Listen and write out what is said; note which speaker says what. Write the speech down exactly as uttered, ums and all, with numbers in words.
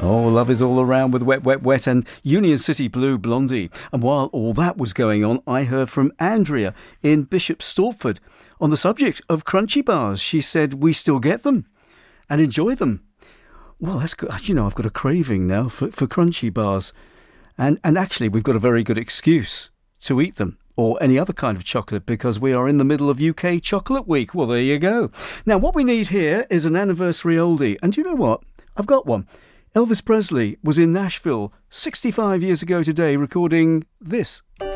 Speaker 1: Oh, love is all around with Wet, Wet, Wet and Union City Blue Blondie. And while all that was going on, I heard from Andrea in Bishop Stortford on the subject of crunchy bars. She said we still get them and enjoy them. Well, that's good. You know, I've got a craving now for, for crunchy bars. And, and actually, we've got a very good excuse to eat them, or any other kind of chocolate, because we are in the middle of U K Chocolate Week. Well, there you go. Now, what we need here is an anniversary oldie. And do you know what? I've got one. Elvis Presley was in Nashville sixty-five years ago today recording this.